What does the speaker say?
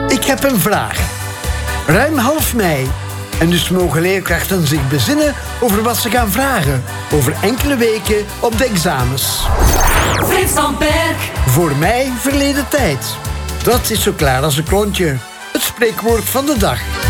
Ik heb een vraag. Ruim half mei. En dus mogen leerkrachten zich bezinnen over wat ze gaan vragen. Over enkele weken op de examens. Frits van Perk. Voor mij verleden tijd. Dat is zo klaar als een klontje. Het spreekwoord van de dag.